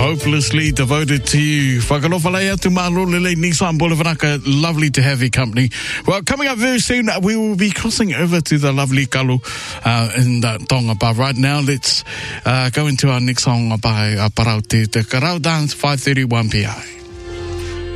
Hopelessly devoted to you. Whakalofalei atu malolele Nissan Boulevaraka. Lovely to have your company. Well, coming up very soon, we will be crossing over to the lovely Kalu in Tonga. But right now, let's go into our next song by Parau Te Karau Dance, 5:31 p.m.